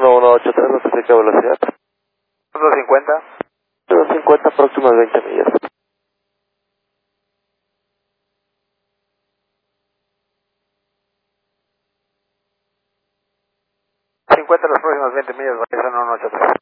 1183, notifica velocidad. 250. 250, próximas 20 millas. 50 las próximas 20 millas, Horizon 183.